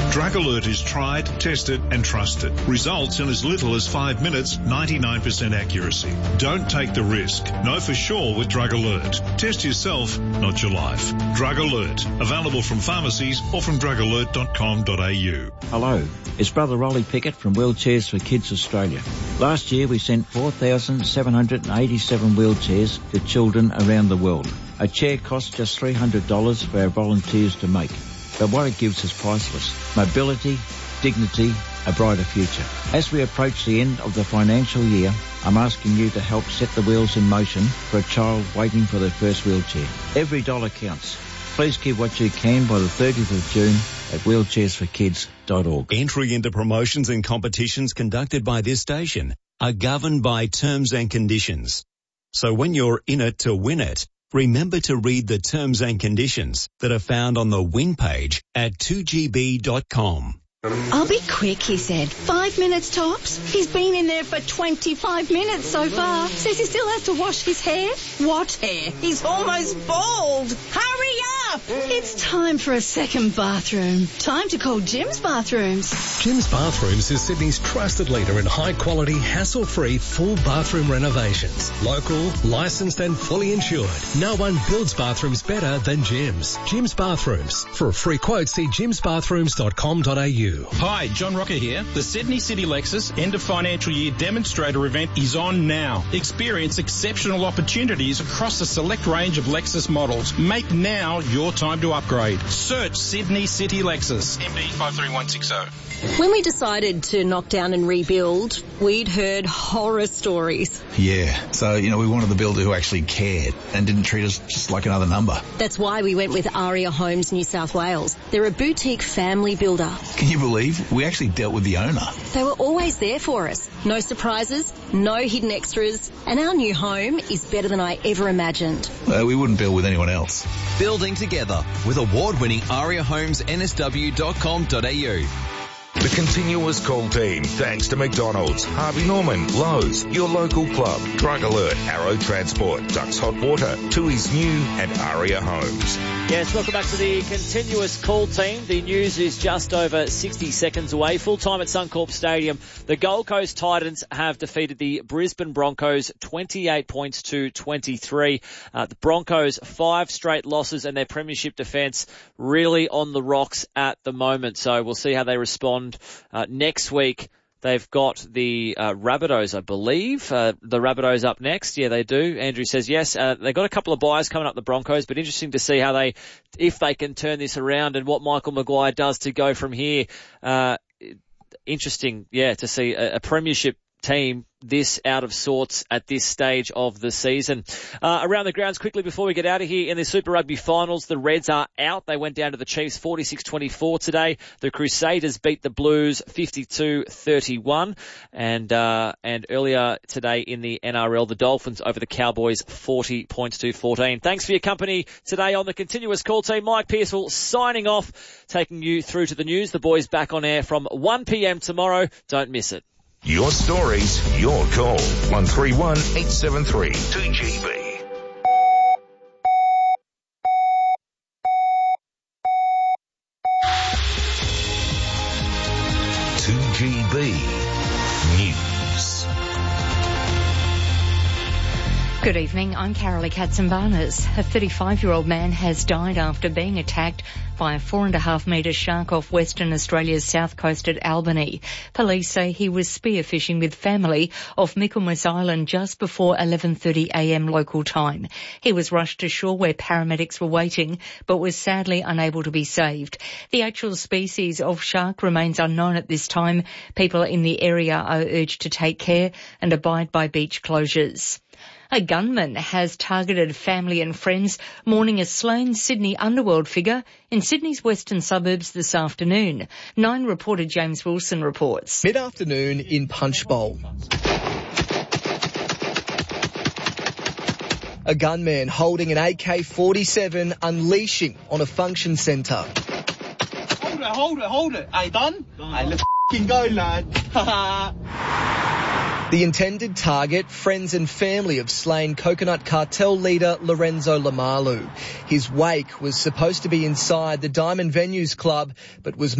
Drug Alert is tried, tested and trusted. Results in as little as 5 minutes, 99% accuracy. Don't take the risk. Know for sure with Drug Alert. Test yourself, not your life. Drug Alert. Available from pharmacies or from drugalert.com.au. Hello, it's Brother Rolly Pickett from Wheelchairs for Kids Australia. Last year we sent 4,787 wheelchairs to children around the world. A chair costs just $300 for our volunteers to make. But what it gives is priceless. Mobility, dignity, a brighter future. As we approach the end of the financial year, I'm asking you to help set the wheels in motion for a child waiting for their first wheelchair. Every dollar counts. Please give what you can by the 30th of June at wheelchairsforkids.org. Entry into promotions and competitions conducted by this station are governed by terms and conditions. So when you're in it to win it, remember to read the terms and conditions that are found on the win page at 2gb.com. I'll be quick, he said. 5 minutes tops. He's been in there for 25 minutes so far. Says he still has to wash his hair. What hair? He's almost bald. Hurry up! It's time for a second bathroom. Time to call Jim's Bathrooms. Jim's Bathrooms is Sydney's trusted leader in high-quality, hassle-free, full bathroom renovations. Local, licensed and fully insured. No one builds bathrooms better than Jim's. Jim's Bathrooms. For a free quote, see jimsbathrooms.com.au. Hi, John Rocker here. The Sydney City Lexus End of Financial Year Demonstrator event is on now. Experience exceptional opportunities across a select range of Lexus models. Make now your time to upgrade. Search Sydney City Lexus. MD 53160. When we decided to knock down and rebuild, we'd heard horror stories. Yeah, so, we wanted the builder who actually cared and didn't treat us just like another number. That's why we went with Aria Homes New South Wales. They're a boutique family builder. Can you believe? We actually dealt with the owner. They were always there for us. No surprises, no hidden extras, and our new home is better than I ever imagined. We wouldn't build with anyone else. Building together with award-winning ariahomesnsw.com.au. The Continuous Call team, thanks to McDonald's, Harvey Norman, Lowe's, your local club, Drug Alert, Arrow Transport, Ducks Hot Water, Tui's New and Aria Homes. Yes, welcome back to the Continuous Call team. The news is just over 60 seconds away. Full time at Suncorp Stadium. The Gold Coast Titans have defeated the Brisbane Broncos 28 points to 23. The Broncos 5 straight losses and their premiership defence really on the rocks at the moment. So we'll see how they respond. Next week, they've got the Rabbitohs, I believe. The Rabbitohs up next. Yeah, they do. Andrew says yes. They've got a couple of buys coming up, the Broncos, but interesting to see how if they can turn this around and what Michael Maguire does to go from here. Interesting, to see a premiership team this out of sorts at this stage of the season. Around the grounds quickly before we get out of here, in the Super Rugby finals, the Reds are out. They went down to the Chiefs 46-24 today. The Crusaders beat the Blues 52-31. And earlier today in the NRL, the Dolphins over the Cowboys 40 points to 14. Thanks for your company today on the Continuous Call team. Mike Pearsall signing off, taking you through to the news. The boys back on air from 1 p.m. tomorrow. Don't miss it. Your stories, your call. 131 873 2GB. News. Good evening, I'm Carolee Katzenbarnes. A 35-year-old man has died after being attacked by a 4.5-metre shark off Western Australia's south coast at Albany. Police say he was spearfishing with family off Michaelmas Island just before 11:30am local time. He was rushed to shore where paramedics were waiting, but was sadly unable to be saved. The actual species of shark remains unknown at this time. People in the area are urged to take care and abide by beach closures. A gunman has targeted family and friends mourning a slain Sydney underworld figure in Sydney's western suburbs this afternoon. 9 reporter James Wilson reports. Mid-afternoon in Punchbowl. A gunman holding an AK-47 unleashing on a function centre. Hold it. Hey, done? Hey, let's f***ing go, lad. The intended target, friends and family of slain Coconut Cartel leader Lorenzo Lamalu. His wake was supposed to be inside the Diamond Venues Club, but was